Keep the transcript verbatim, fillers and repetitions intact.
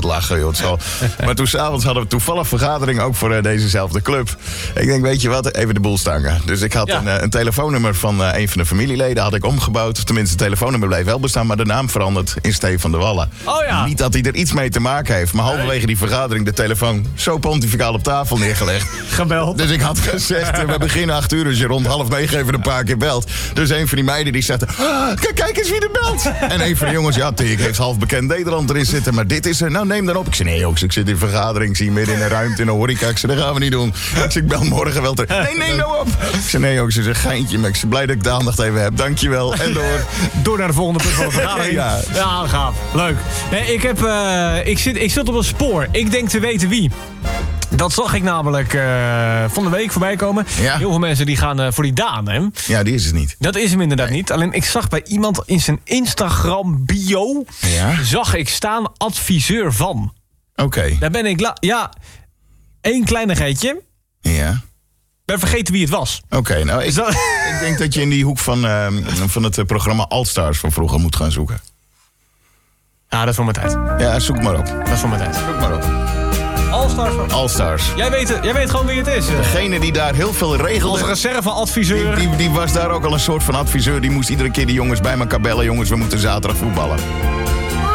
lachen, joh. Het zal... Maar toen s'avonds hadden we toevallig vergadering ook voor uh, dezezelfde club. Ik denk, weet je wat, even de boel stangen. Dus ik had ja. een, uh, een telefoonnummer van uh, een van de familieleden had ik omgebouwd. Tenminste, het telefoonnummer bleef wel bestaan, maar de naam veranderd in Stefan de Wallen. Oh ja. Niet dat hij er iets mee te maken heeft, maar halverwege die vergadering de telefoon zo pontificaal op tafel neergelegd. Gebeld. Dus ik had gezegd, we beginnen acht uur, dus je rond half negen even een paar keer belt. Dus een van die meiden die zegt, ah, kijk eens wie er belt. En een van de jongens, ja, ik heeft half bekend Nederland erin zitten, maar dit is er. Nou, neem dan op. Ik zei, nee jongens, ik zit in vergadering, ik zie midden in een ruimte in een horeca. Ik zei, dat gaan we niet doen. Ik zei, ik bel morgen wel terug. Nee, neem nou op. Ik zei, nee jongens, het is een geintje, maar ik ben blij dat ik de aandacht even heb. Dankjewel. En door. Door naar de volgende punt van de vergadering. Ja, ja gaaf. Leuk. Nee, ik, heb, uh, ik, zit, ik zit op een spoor. Ik denk te weten wie. Dat zag ik namelijk uh, van de week voorbij komen. Ja. Heel veel mensen die gaan uh, voor die Daan, hè? Ja, die is het niet. Dat is hem inderdaad nee. niet. Alleen ik zag bij iemand in zijn Instagram bio... Ja? Zag ik staan adviseur van. Oké. Okay. Daar ben ik... La- ja, één kleinigheidje. Ja. Ik ben vergeten wie het was. Oké, okay, nou, ik, dat... ik denk dat je in die hoek van, uh, van het uh, programma Allstars van vroeger moet gaan zoeken. Ja, dat is voor mijn tijd. Ja, zoek maar op. Dat is voor mijn tijd. Zoek maar op. Allstars van... Allstars. Jij weet, jij weet gewoon wie het is. Degene die daar heel veel regelde. Als reserveadviseur. Die, die, die was daar ook al een soort van adviseur. Die moest iedere keer die jongens bij elkaar bellen. Jongens, we moeten zaterdag voetballen.